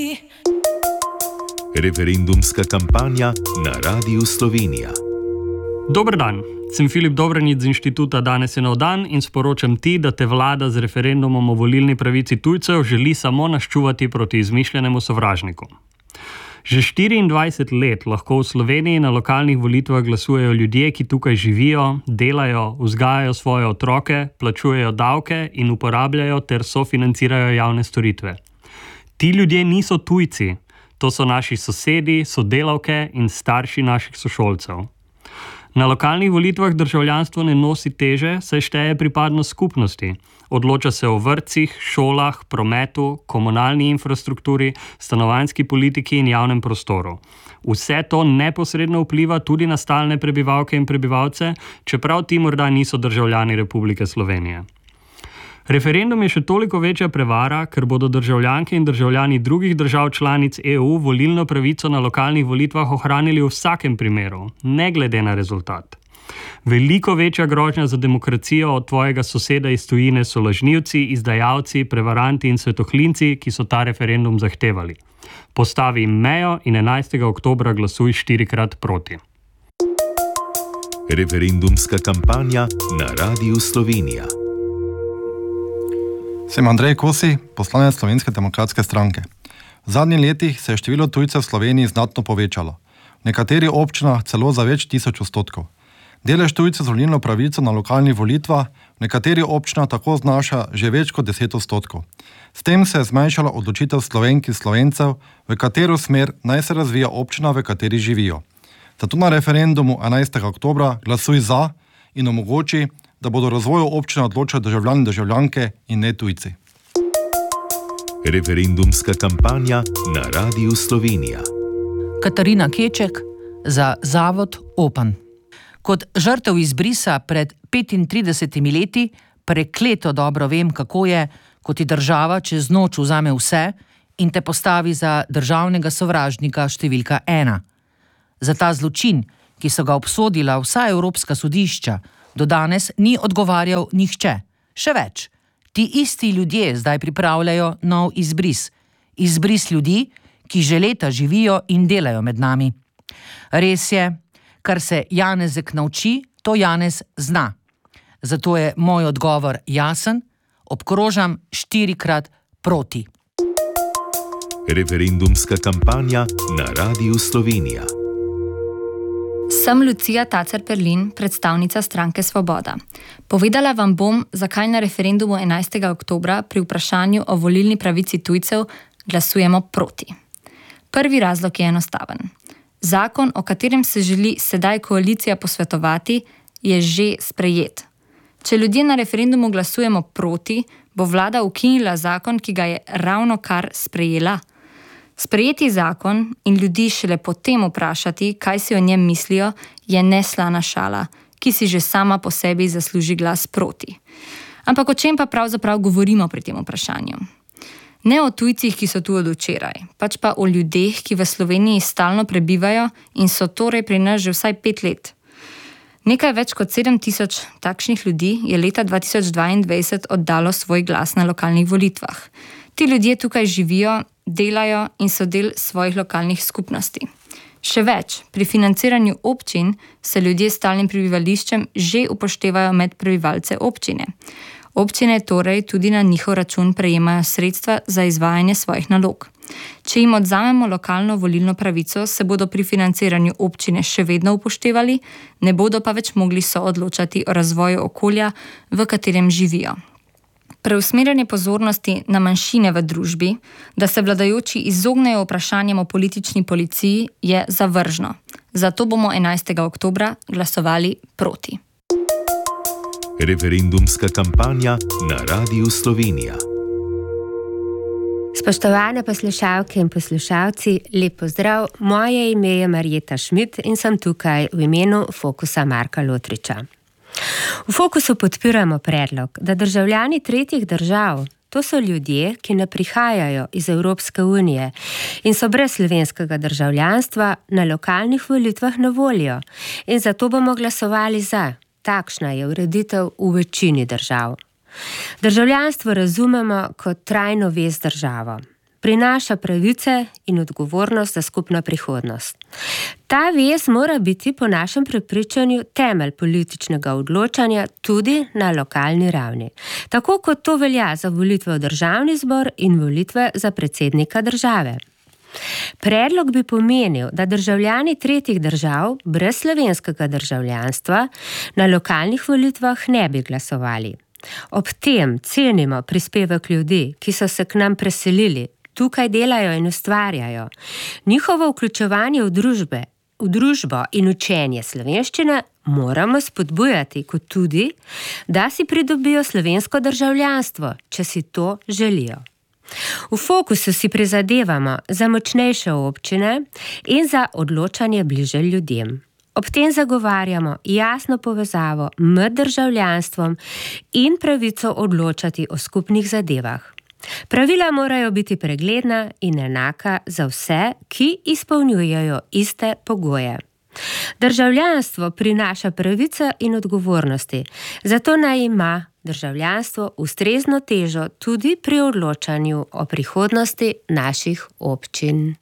Referendumska kampanja na Radiu Slovenija. Dober dan, sem Filip Dobranič z inštituta Danes je nov dan in sporočam ti, da te vlada z referendumom o volilni pravici tujcev želi samo naščuvati proti izmišljenemu sovražniku. Že 24 let lahko v Sloveniji na lokalnih volitvah glasujejo ljudje, ki tukaj živijo, delajo, vzgajajo svoje otroke, plačujejo davke in uporabljajo ter sofinancirajo javne storitve. Ti ljudje niso tujci, to so naši sosedi, sodelavke in starši naših sošolcev. Na lokalnih volitvah državljanstvo ne nosi teže, saj šteje pripadnost skupnosti. Odloča se o vrtcih, šolah, prometu, komunalni infrastrukturi, stanovanjski politiki in javnem prostoru. Vse to neposredno vpliva tudi na stalne prebivalke in prebivalce, čeprav ti morda niso državljani Republike Slovenije. Referendum je še toliko večja prevara, ker bodo državljanke in državljani drugih držav članic EU volilno pravico na lokalnih volitvah ohranili v vsakem primeru, ne glede na rezultat. Veliko večja grožnja za demokracijo od tvojega soseda iz tujine so lažnivci, izdajalci, prevaranti in svetohlinci, ki so ta referendum zahtevali. Postavi jim mejo in 11. oktobra glasuj 4-krat proti. Referendumska kampanja na Radiu Slovenija. Sem Andrej Kosi, poslanec Slovenske demokratske stranke. V zadnjih letih se je število tujcev v Sloveniji znatno povečalo. V nekaterih občinah celo za več 1000%. Delež tujcev z volilno pravico na lokalnih volitvah v nekaterih občinah tako znaša že več kot 10%. S tem se je zmanjšala odločitev Slovenk in Slovencev, v katero smer naj se razvija občina, v kateri živijo. Zato na referendumu 11. oktobra glasuj za in omogoči, da bodo razvoju občine odločali državljani in državljanke in ne tujci. Referendumska kampanja na Radiu Slovenija. Katarina Keček za Zavod Open. Kot žrtev izbrisa pred 35 leti prekleto dobro vem, kako je, ko ti država čez noč vzame vse in te postavi za državnega sovražnika številka 1. Za ta zločin, ki so ga obsodila vsa evropska sodišča, do danes ni odgovarjal nihče. Še več, ti isti ljudje zdaj pripravljajo nov izbris. Izbris ljudi, ki že leta živijo in delajo med nami. Res je, kar se Janezek nauči, to Janez zna. Zato je moj odgovor jasen, obkrožam 4-krat proti. Referendumska kampanja na Radiu Slovenija. Sem Lucija Tacer-Perlin, predstavnica stranke Svoboda. Povedala vam bom, zakaj na referendumu 11. oktobra pri vprašanju o volilni pravici tujcev glasujemo proti. Prvi razlog je enostaven. Zakon, o katerem se želi sedaj koalicija posvetovati, je že sprejet. Če ljudje na referendumu glasujemo proti, bo vlada ukinila zakon, ki ga je ravno kar sprejela. Sprejeti zakon in ljudi šele potem vprašati, kaj si o njem mislijo, je neslana šala, ki si že sama po sebi zasluži glas proti. Ampak o čem pa pravzaprav govorimo pri tem vprašanju? Ne o tujcih, ki so tu od včeraj, pač pa o ljudeh, ki v Sloveniji stalno prebivajo in so torej pri nas že vsaj 5 let. Nekaj več kot 7000 takšnih ljudi je leta 2022 oddalo svoj glas na lokalnih volitvah. Ti ljudje tukaj živijo, delajo in so del svojih lokalnih skupnosti. Še več, pri financiranju občin se ljudje s stalnim prebivališčem že upoštevajo med prebivalce občine. Občine torej tudi na njihov račun prejemajo sredstva za izvajanje svojih nalog. Če jim odzamemo lokalno volilno pravico, se bodo pri financiranju občine še vedno upoštevali, ne bodo pa več mogli soodločati o razvoju okolja, v katerem živijo. Preusmerjanje pozornosti na manjšine v družbi, da se vladajoči izognejo vprašanjem o politični policiji, je zavržno. Zato bomo 11. oktobra glasovali proti. Referendumska kampanja na Radiu Slovenija. Spoštovane poslušalke in poslušalci, lep pozdrav. Moje ime je Marjeta Šmit in sem tukaj v imenu Fokusa Marka Lotriča. V Fokusu podpiramo predlog, da državljani tretjih držav, to so ljudje, ki ne prihajajo iz Evropske unije in so brez slovenskega državljanstva, na lokalnih volitvah ne volijo in zato bomo glasovali za. Takšna je ureditev v večini držav. Državljanstvo razumemo kot trajno vez z državo. prinaša pravice in odgovornost za skupno prihodnost. Ta vez mora biti po našem prepričanju temelj političnega odločanja tudi na lokalni ravni. Tako kot to velja za volitve v državni zbor in volitve za predsednika države. Predlog bi pomenil, da državljani tretjih držav brez slovenskega državljanstva na lokalnih volitvah ne bi glasovali. Ob tem cenimo prispevek ljudi, ki so se k nam preselili, tukaj delajo in ustvarjajo. Njihovo vključevanje v družbo in učenje slovenščine moramo spodbujati, kot tudi, da si pridobijo slovensko državljanstvo, če si to želijo. V fokusu si prizadevamo za močnejše občine in za odločanje bliže ljudem. Ob tem zagovarjamo jasno povezavo med državljanstvom in pravico odločati o skupnih zadevah. Pravila morajo biti pregledna in enaka za vse, ki izpolnjujejo iste pogoje. Državljanstvo prinaša pravice in odgovornosti, zato naj ima državljanstvo ustrezno težo tudi pri odločanju o prihodnosti naših občin.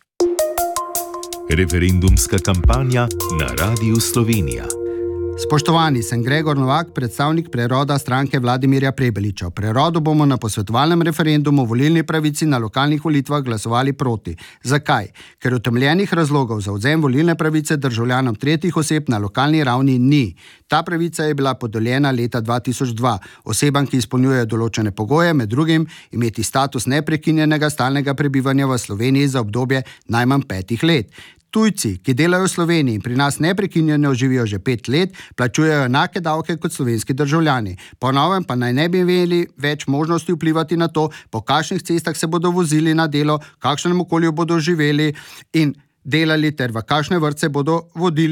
Referendumska kampanja na Radiu Slovenija. Spoštovani, sem Gregor Novak, predstavnik preroda stranke Vladimirja Prebeliča. V prerodu bomo na posvetovalnem referendumu o volilni pravici na lokalnih volitvah glasovali proti. Zakaj? Ker utemeljenih razlogov za odvzem volilne pravice državljanom tretjih oseb na lokalni ravni ni. Ta pravica je bila podeljena leta 2002 osebam, ki izpolnjujejo določene pogoje, med drugim imeti status neprekinjenega stalnega prebivanja v Sloveniji za obdobje najmanj 5 let. Tujci, ki delajo v Sloveniji in pri nas neprekinjeno živijo že 5 let, plačujejo enake davke kot slovenski državljani. Po novem pa naj ne bi imeli več možnosti vplivati na to, po kakšnih cestah se bodo vozili na delo, v kakšnem okolju bodo živeli in delali ter v kakšne vrtce bodo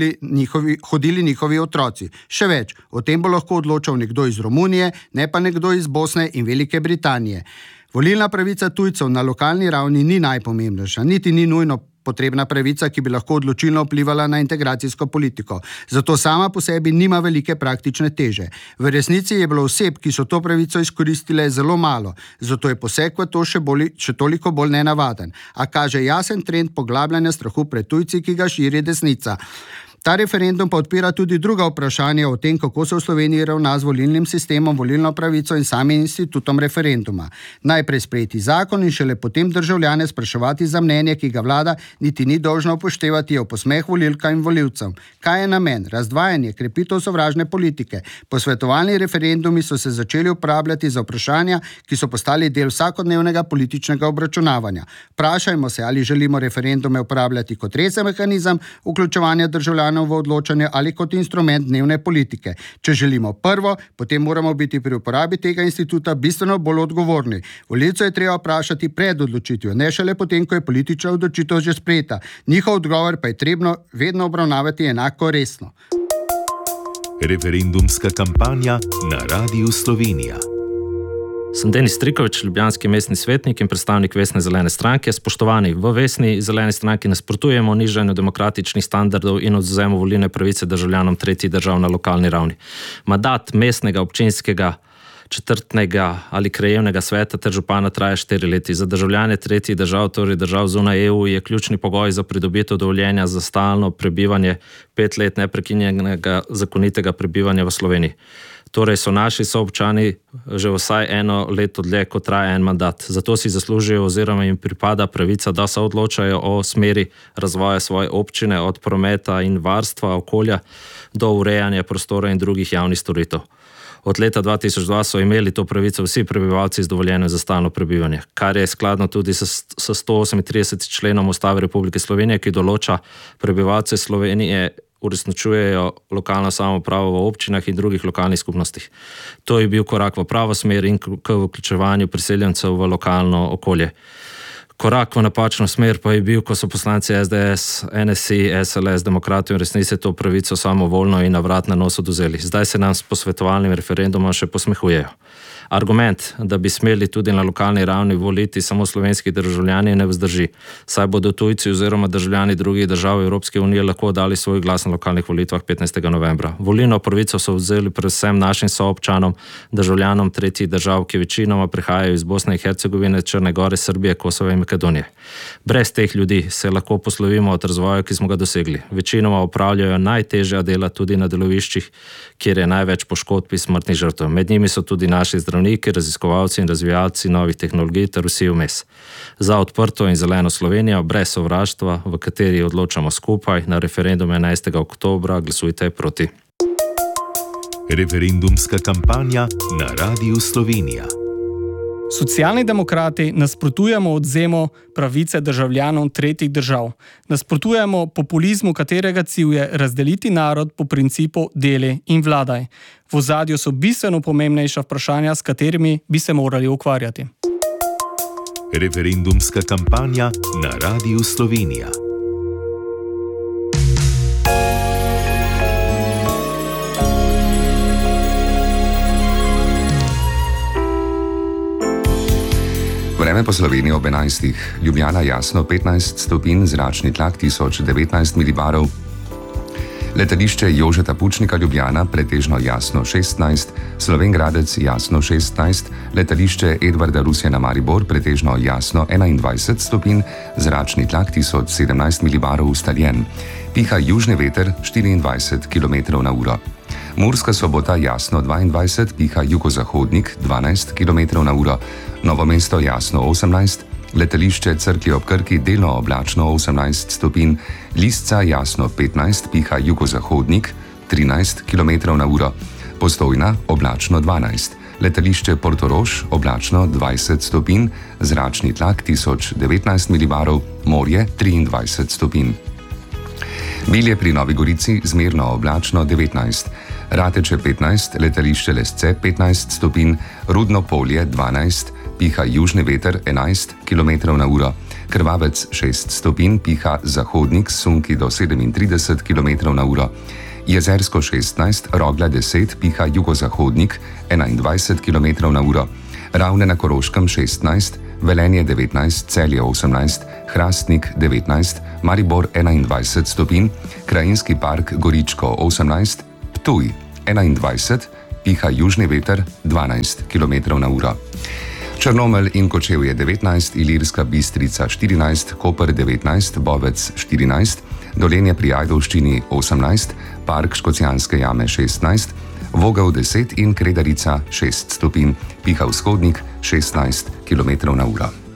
hodili njihovi otroci. Še več, o tem bo lahko odločal nekdo iz Romunije, ne pa nekdo iz Bosne in Velike Britanije. Volilna pravica tujcev na lokalni ravni ni najpomembnejša, niti ni nujno potrebna pravica, ki bi lahko odločilno vplivala na integracijsko politiko. Zato sama po sebi nima velike praktične teže. V resnici je bilo oseb, ki so to pravico izkoristile, zelo malo, zato je poseg v to še toliko bolj nenavaden, a kaže jasen trend poglabljanja strahu pred tujci, ki ga širi desnica. Ta referendum pa odpira tudi druga vprašanja o tem, kako se v Sloveniji ravna z volilnim sistemom, volilno pravico in samim institutom referenduma. Najprej sprejeti zakon in šele potem državljane spraševati za mnenje, ki ga vlada niti ni dolžna upoštevati, je v posmeh volilkam in volilcem. Kaj je namen? Razdvajanje, krepitev sovražne politike. Posvetovalni referendumi so se začeli uporabljati za vprašanja, ki so postali del vsakodnevnega političnega obračunavanja. Vprašajmo se, ali želimo referendume uporabljati kot resen mehanizem vključevanja državljanov v odločanje ali kot instrument dnevne politike. Če želimo prvo, potem moramo biti pri uporabi tega instituta bistveno bolj odgovorni. Volivce je treba vprašati pred odločitvijo, ne šele potem, ko je politična odločitev že sprejeta. Njihov odgovor pa je treba vedno obravnavati enako resno. Referendumska kampanja na Radiu Slovenija. Sem Denis Strikovič, ljubljanski mestni svetnik in predstavnik Vesne zelene stranke. Spoštovani, v Vesni zeleni stranki nasprotujemo nižanju demokratičnih standardov in odvzemu volilne pravice državljanom tretjih držav na lokalni ravni. Mandat mestnega, občinskega, četrtnega ali krajevnega sveta ter župana traja 4 leta. Za državljane tretjih držav, torej držav zunaj EU, je ključni pogoj za pridobitev dovoljenja za stalno prebivanje 5 let neprekinjenega zakonitega prebivanja v Sloveniji. Torej so naši soobčani že vsaj 1 leto dlje, ko traja en mandat. Zato si zaslužijo oziroma jim pripada pravica, da se odločajo o smeri razvoja svoje občine, od prometa in varstva okolja do urejanja prostora in drugih javnih storitev. Od leta 2002 so imeli to pravico vsi prebivalci z dovoljenjem za stalno prebivanje, kar je skladno tudi s 138 členom Ustave Republike Slovenije, ki določa prebivalce Slovenije uresničujejo lokalno samoupravo v občinah in drugih lokalnih skupnostih. To je bil korak v pravo smer in k vključevanju priseljencev v lokalno okolje. Korak v napačno smer pa je bil, ko so poslanci SDS, NSI, SLS, Demokrati v resnici to pravico samovoljno in na vrat na nos odvzeli. Zdaj se nam s posvetovalnim referendumom še posmehujejo. Argument, da bi smeli tudi na lokalni ravni voliti samo slovenski državljani, ne vzdrži, saj bodo tujci oziroma državljani drugih držav Evropske unije lahko dali svoj glas na lokalnih volitvah 15. novembra. Volilno pravico so vzeli predvsem našim soobčanom, državljanom tretjih držav, ki večinoma prihajajo iz Bosne in Hercegovine, Črne Gore, Srbije, Kosova in Makedonije. Brez teh ljudi se lahko poslovimo od razvoja, ki smo ga dosegli. Večinoma opravljajo najtežja dela tudi na deloviščih, kjer je največ poškodb in smrtnih žrtev. Med njimi so tudi naši zdravniki, raziskovalci in razvijalci novih tehnologij ter vsi vmes. Za odprto in zeleno Slovenijo, brez sovraštva, v kateri odločamo skupaj, na referendumu 11. oktobra glasujte proti. Referendumska kampanja na Radiu Slovenija. Socialni demokrati nasprotujemo odvzemu pravice državljanom tretjih držav. Nasprotujemo populizmu, katerega cilj je razdeliti narod po principu deli in vladaj. V ozadju so bistveno pomembnejša vprašanja, s katerimi bi se morali ukvarjati. Referendumska kampanja na Radiu Slovenija. Vreme po Sloveniji ob 11. Ljubljana jasno 15 stopinj, zračni tlak 1019 milibarov. Letališče Jožeta Pučnika Ljubljana pretežno jasno 16, Slovenj Gradec jasno 16, letališče Edvarda Rusjana Maribor pretežno jasno 21 stopinj, zračni tlak 1017 milibarov ustaljen. Piha južni veter 24 km/h. Murska Sobota jasno 22, piha jugozahodnik 12 km/h. Novo mesto jasno 18, letališče Cerklje ob Krki delno oblačno 18 stopinj, Lisca jasno 15, piha jugozahodnik 13 km/h. Postojna oblačno 12, letališče Portorož oblačno 20 stopinj, zračni tlak 1019 milibarov, morje 23 stopinj. Bilje pri Novi Gorici zmerno oblačno 19, Rateče 15, letališče Lesce 15 stopinj, Rudno Polje 12, piha južni veter 11 km/h, Krvavec 6 stopinj, piha zahodnik sunki do 37 km/h, Jezersko 16, Rogla 10, piha jugozahodnik 21 km/h, Ravne na Koroškem 16, Velenje 19, Celje 18, Hrastnik 19, Maribor 21 stopinj, Krajinski park Goričko 18, Ptuj 21, piha južni veter 12 km/h. Črnomelj in Kočevje 19, Ilirska Bistrica 14, Koper 19, Bovec 14, Dolenje pri Ajdovščini 18, Park Škocjanske jame 16, Vogel 10 in Kredarica 6 stopinj, piha vzhodnik 16 km/h.